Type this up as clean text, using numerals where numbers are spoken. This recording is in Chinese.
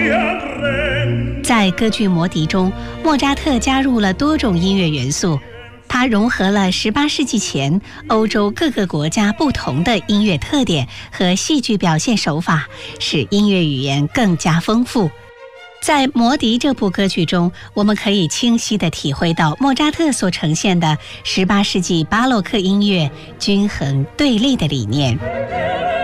在歌剧《魔笛》中，莫扎特加入了多种音乐元素，他融合了18世纪前欧洲各个国家不同的音乐特点和戏剧表现手法，使音乐语言更加丰富。在《魔笛》这部歌剧中，我们可以清晰地体会到莫扎特所呈现的18世纪巴洛克音乐均衡对立的理念。